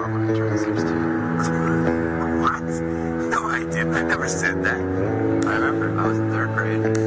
thought when I turned 16. What? No, I didn't. I never said that. I remember. I was in 3rd grade.